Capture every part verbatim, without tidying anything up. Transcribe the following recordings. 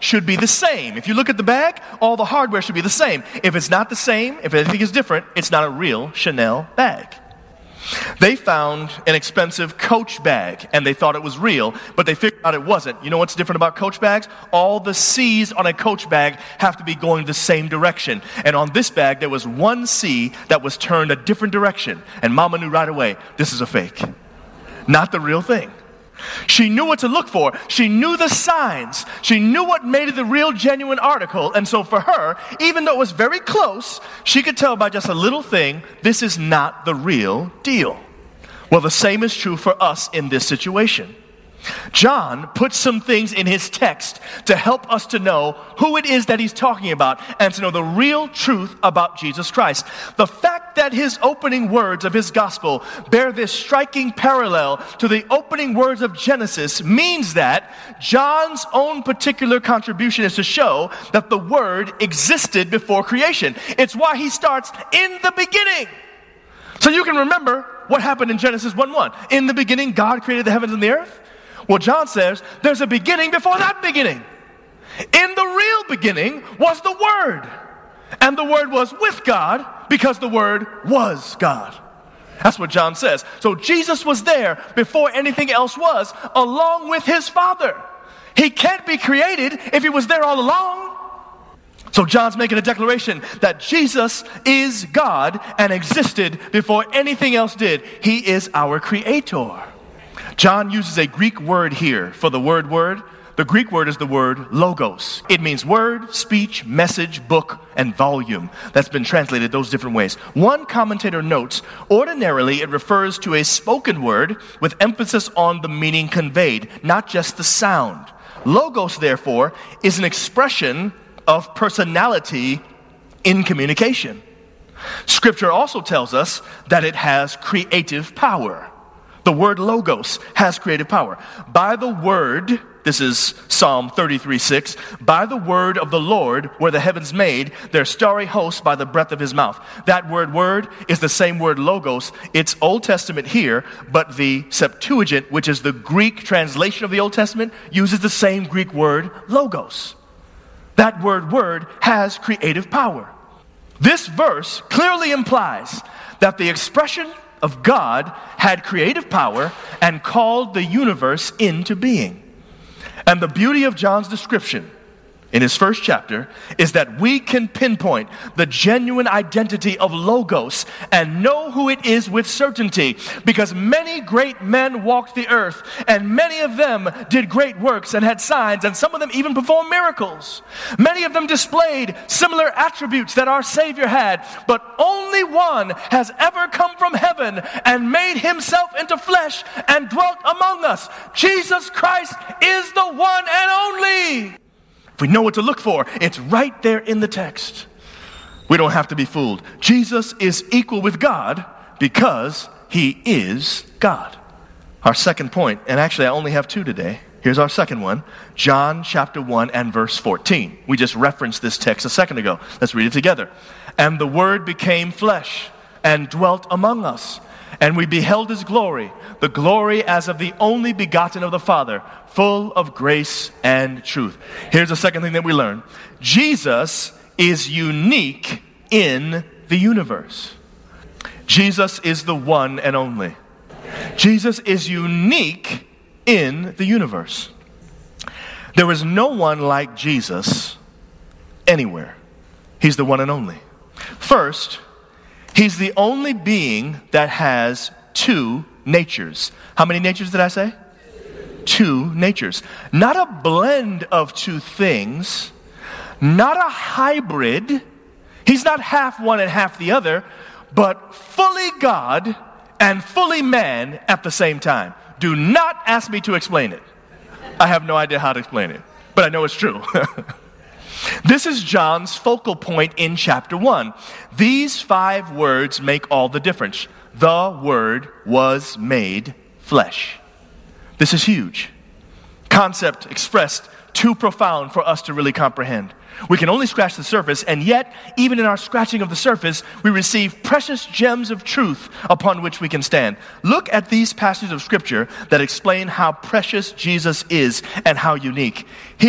should be the same. If you look at the bag, all the hardware should be the same. If it's not the same, if anything is different, it's not a real Chanel bag. They found an expensive Coach bag, and they thought it was real, but they figured out it wasn't. You know what's different about Coach bags? All the C's on a Coach bag have to be going the same direction. And on this bag, there was one C that was turned a different direction. And Mama knew right away, this is a fake. Not the real thing. She knew what to look for. She knew the signs. She knew what made it the real, genuine article. And so for her, even though it was very close, she could tell by just a little thing, this is not the real deal. Well, the same is true for us in this situation. John puts some things in his text to help us to know who it is that he's talking about and to know the real truth about Jesus Christ. The fact that his opening words of his gospel bear this striking parallel to the opening words of Genesis means that John's own particular contribution is to show that the Word existed before creation. It's why he starts in the beginning. So you can remember what happened in Genesis one one. In the beginning, God created the heavens and the earth. Well, John says there's a beginning before that beginning. In the real beginning was the Word. And the Word was with God because the Word was God. That's what John says. So Jesus was there before anything else was, along with his Father. He can't be created if he was there all along. So John's making a declaration that Jesus is God and existed before anything else did. He is our creator. John uses a Greek word here for the word word. The Greek word is the word logos. It means word, speech, message, book, and volume. That's been translated those different ways. One commentator notes, ordinarily it refers to a spoken word with emphasis on the meaning conveyed, not just the sound. Logos, therefore, is an expression of personality in communication. Scripture also tells us that it has creative power. The word logos has creative power. By the word, this is Psalm thirty-three six, by the word of the Lord were the heavens made, their starry hosts by the breath of his mouth. That word word is the same word logos. It's Old Testament here, but the Septuagint, which is the Greek translation of the Old Testament, uses the same Greek word logos. That word word has creative power. This verse clearly implies that the expression of God had creative power and called the universe into being. And the beauty of John's description in his first chapter is that we can pinpoint the genuine identity of Logos and know who it is with certainty, because many great men walked the earth and many of them did great works and had signs, and some of them even performed miracles. Many of them displayed similar attributes that our Savior had, but only one has ever come from heaven and made himself into flesh and dwelt among us. Jesus Christ is the one and only. If we know what to look for, it's right there in the text. We don't have to be fooled. Jesus is equal with God because he is God. Our second point, and actually I only have two today. Here's our second one. John chapter one and verse fourteen. We just referenced this text a second ago. Let's read it together. And the Word became flesh and dwelt among us. And we beheld his glory, the glory as of the only begotten of the Father, full of grace and truth. Here's the second thing that we learn. Jesus is unique in the universe. Jesus is the one and only. Jesus is unique in the universe. There is no one like Jesus anywhere. He's the one and only. First, he's the only being that has two natures. How many natures did I say? Two natures. Not a blend of two things. Not a hybrid. He's not half one and half the other, but fully God and fully man at the same time. Do not ask me to explain it. I have no idea how to explain it, but I know it's true. This is John's focal point in chapter one. These five words make all the difference. The Word was made flesh. This is huge. Concept expressed too profound for us to really comprehend. We can only scratch the surface, and yet, even in our scratching of the surface, we receive precious gems of truth upon which we can stand. Look at these passages of Scripture that explain how precious Jesus is and how unique. Here,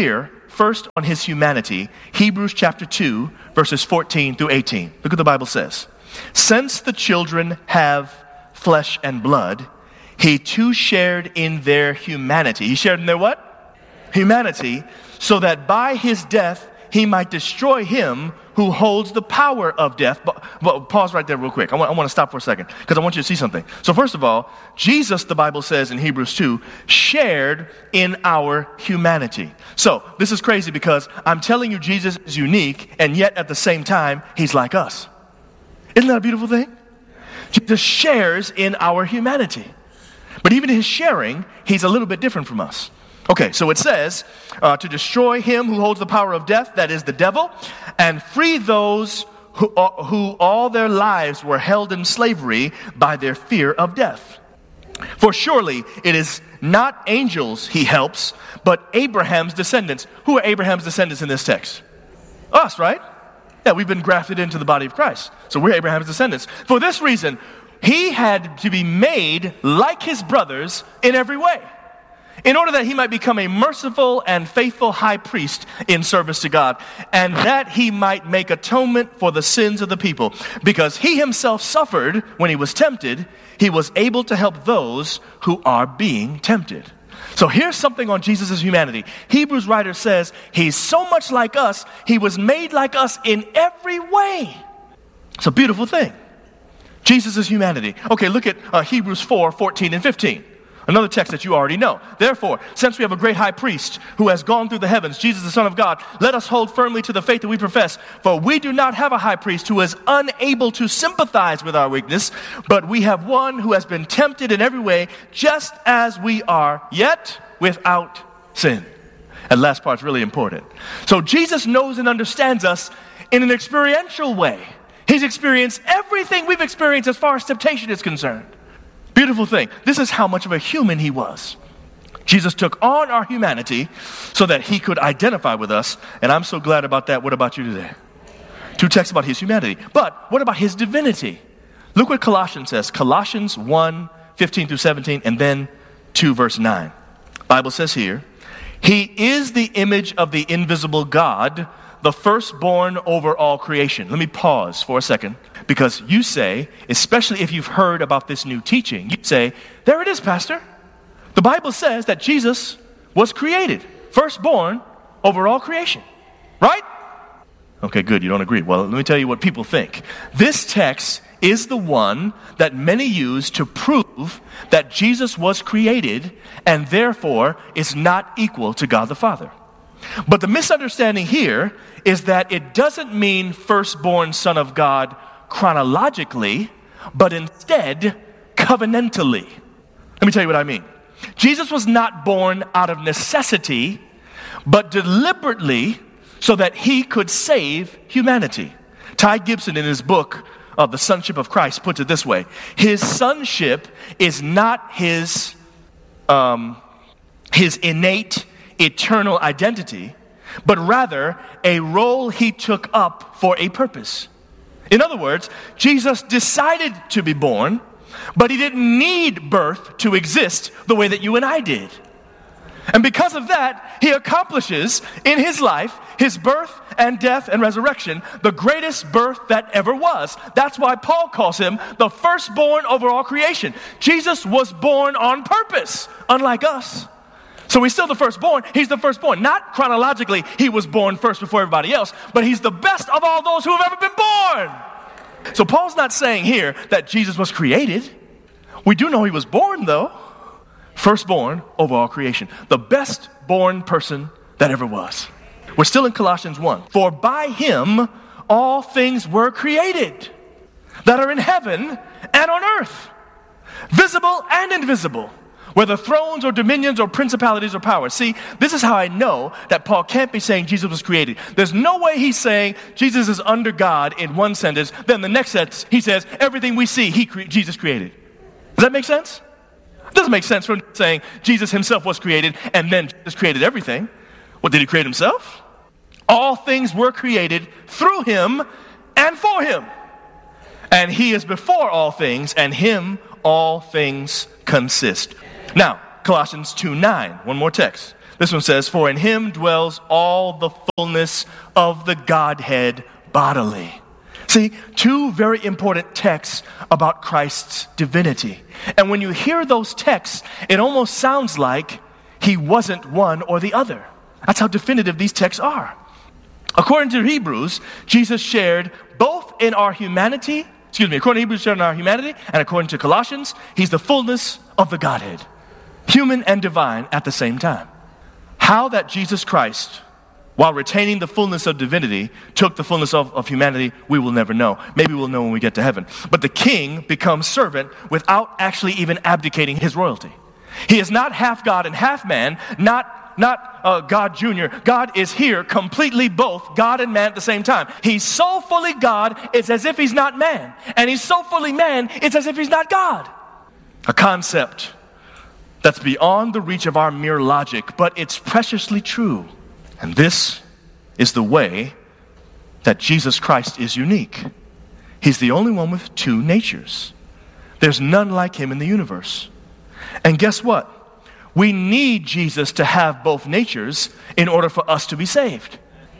first on his humanity, Hebrews chapter two, verses fourteen through eighteen. Look what the Bible says. Since the children have flesh and blood, he too shared in their humanity. He shared in their what? Humanity, so that by his death he might destroy him who holds the power of death. But, but pause right there real quick. I want, I want to stop for a second because I want you to see something. So first of all, Jesus, the Bible says in Hebrews two, shared in our humanity. So this is crazy because I'm telling you Jesus is unique, and yet at the same time, he's like us. Isn't that a beautiful thing? Jesus shares in our humanity. But even in his sharing, he's a little bit different from us. Okay, so it says, uh, to destroy him who holds the power of death, that is the devil, and free those who, uh, who all their lives were held in slavery by their fear of death. For surely it is not angels he helps, but Abraham's descendants. Who are Abraham's descendants in this text? Us, right? Yeah, we've been grafted into the body of Christ. So we're Abraham's descendants. For this reason, he had to be made like his brothers in every way, in order that he might become a merciful and faithful high priest in service to God, and that he might make atonement for the sins of the people. Because he himself suffered when he was tempted, he was able to help those who are being tempted. So here's something on Jesus' humanity. Hebrews writer says he's so much like us, he was made like us in every way. It's a beautiful thing. Jesus' humanity. Okay, look at uh, Hebrews four, fourteen and fifteen. Another text that you already know. Therefore, since we have a great high priest who has gone through the heavens, Jesus the Son of God, let us hold firmly to the faith that we profess. For we do not have a high priest who is unable to sympathize with our weakness, but we have one who has been tempted in every way, just as we are, yet without sin. And last part's really important. So Jesus knows and understands us in an experiential way. He's experienced everything we've experienced as far as temptation is concerned. Beautiful thing. This is how much of a human he was. Jesus took on our humanity so that he could identify with us, and I'm so glad about that. What about you today? Two texts about his humanity. But what about his divinity? Look what Colossians says. Colossians one, fifteen through seventeen, and then two, verse nine. Bible says here, he is the image of the invisible God, the firstborn over all creation. Let me pause for a second, because you say, especially if you've heard about this new teaching, you say, there it is, Pastor. The Bible says that Jesus was created, firstborn over all creation, right? Okay, good, you don't agree. Well, let me tell you what people think. This text is the one that many use to prove that Jesus was created and therefore is not equal to God the Father. But the misunderstanding here is that it doesn't mean firstborn son of God chronologically, but instead covenantally. Let me tell you what I mean. Jesus was not born out of necessity, but deliberately so that he could save humanity. Ty Gibson, in his book of The Sonship of Christ, puts it this way. His sonship is not his, um, his innate eternal identity, but rather a role he took up for a purpose. In other words, Jesus decided to be born, but he didn't need birth to exist the way that you and I did. And because of that, he accomplishes in his life, his birth and death and resurrection, the greatest birth that ever was. That's why Paul calls him the firstborn over all creation. Jesus was born on purpose, unlike us. So he's still the firstborn. He's the firstborn. Not chronologically, he was born first before everybody else, but he's the best of all those who have ever been born. So Paul's not saying here that Jesus was created. We do know he was born, though. Firstborn over all creation. The best born person that ever was. We're still in Colossians one. For by him all things were created that are in heaven and on earth, visible and invisible, whether thrones or dominions or principalities or powers. See, this is how I know that Paul can't be saying Jesus was created. There's no way he's saying Jesus is under God in one sentence. Then the next sentence, he says, everything we see, he cre- Jesus created. Does that make sense? It doesn't make sense for him saying Jesus himself was created and then Jesus created everything. What, did he create himself? All things were created through him and for him. And he is before all things, and him all things consist. Now, Colossians two nine, one more text. This one says, for in him dwells all the fullness of the Godhead bodily. See, two very important texts about Christ's divinity. And when you hear those texts, it almost sounds like he wasn't one or the other. That's how definitive these texts are. According to Hebrews, Jesus shared both in our humanity, excuse me, according to Hebrews, shared in our humanity, and according to Colossians, he's the fullness of the Godhead, human and divine at the same time. How that Jesus Christ, while retaining the fullness of divinity, took the fullness of, of humanity, we will never know. Maybe we'll know when we get to heaven. But the king becomes servant without actually even abdicating his royalty. He is not half God and half man, not, not uh, God Junior God is here completely both God and man at the same time. He's so fully God, it's as if he's not man. And he's so fully man, it's as if he's not God. A concept that's beyond the reach of our mere logic, but it's preciously true. And this is the way that Jesus Christ is unique. He's the only one with two natures. There's none like him in the universe. And guess what? We need Jesus to have both natures in order for us to be saved.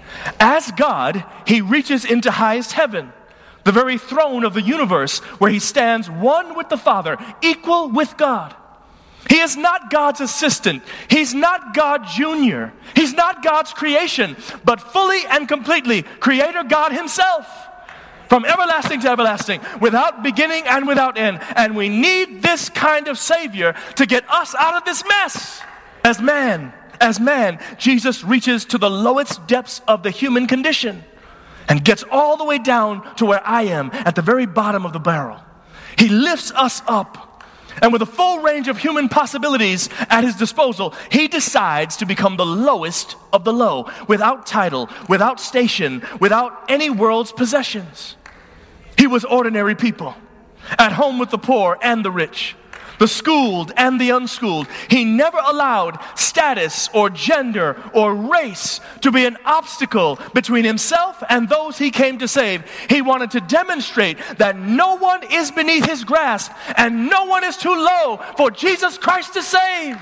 As God, he reaches into highest heaven, the very throne of the universe, where he stands one with the Father, equal with God. He is not God's assistant. He's not God Junior He's not God's creation, but fully and completely Creator God himself. From everlasting to everlasting, without beginning and without end. And we need this kind of Savior to get us out of this mess. As man, as man, Jesus reaches to the lowest depths of the human condition and gets all the way down to where I am, at the very bottom of the barrel. He lifts us up. And with a full range of human possibilities at his disposal, he decides to become the lowest of the low, without title, without station, without any world's possessions. He was ordinary people, at home with the poor and the rich, the schooled and the unschooled. He never allowed status or gender or race to be an obstacle between himself and those he came to save. He wanted to demonstrate that no one is beneath his grasp and no one is too low for Jesus Christ to save.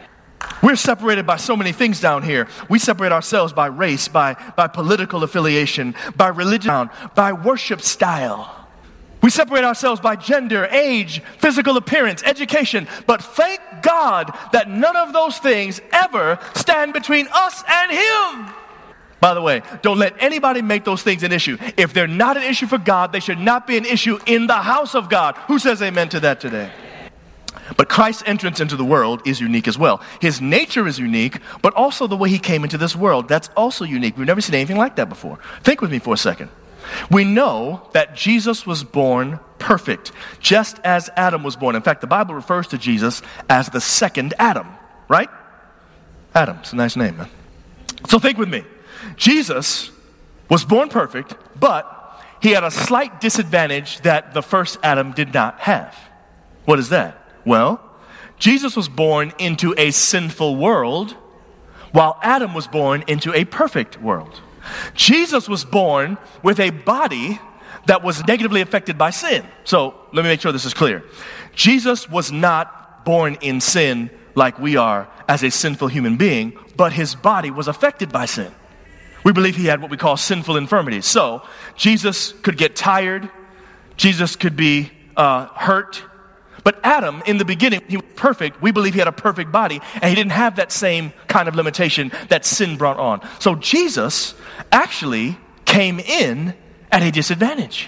We're separated by so many things down here. We separate ourselves by race, by, by political affiliation, by religion, by worship style. We separate ourselves by gender, age, physical appearance, education. But thank God that none of those things ever stand between us and him. By the way, don't let anybody make those things an issue. If they're not an issue for God, they should not be an issue in the house of God. Who says amen to that today? But Christ's entrance into the world is unique as well. His nature is unique, but also the way he came into this world, that's also unique. We've never seen anything like that before. Think with me for a second. We know that Jesus was born perfect, just as Adam was born. In fact, the Bible refers to Jesus as the second Adam, right? Adam, it's a nice name, man. So think with me. Jesus was born perfect, but he had a slight disadvantage that the first Adam did not have. What is that? Well, Jesus was born into a sinful world, while Adam was born into a perfect world. Jesus was born with a body that was negatively affected by sin. So let me make sure this is clear. Jesus was not born in sin like we are as a sinful human being, but his body was affected by sin. We believe he had what we call sinful infirmities. So Jesus could get tired. Jesus could be uh, hurt. But Adam, in the beginning, he was perfect. We believe he had a perfect body, and he didn't have that same kind of limitation that sin brought on. So Jesus actually came in at a disadvantage.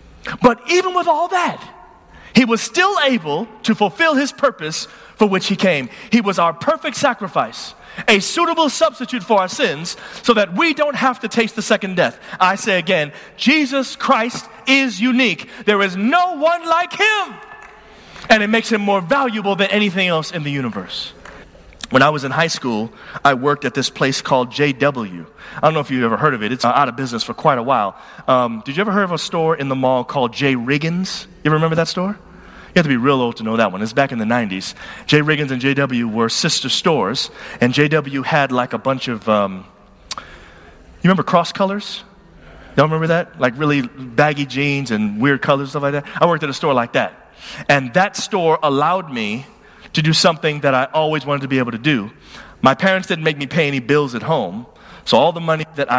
But even with all that, he was still able to fulfill his purpose for which he came. He was our perfect sacrifice, a suitable substitute for our sins, so that we don't have to taste the second death. I say again, Jesus Christ is unique. There is no one like him. And it makes him more valuable than anything else in the universe. When I was in high school, I worked at this place called J W. I don't know if you've ever heard of it. It's out of business for quite a while. Um, did you ever heard of a store in the mall called J Riggins? You ever remember that store? You have to be real old to know that one. It's back in the nineties. J Riggins and J W were sister stores. And J W had like a bunch of, um, you remember cross colors? Y'all remember that? Like really baggy jeans and weird colors, stuff like that. I worked at a store like that. And that store allowed me to do something that I always wanted to be able to do. My parents didn't make me pay any bills at home, so all the money that I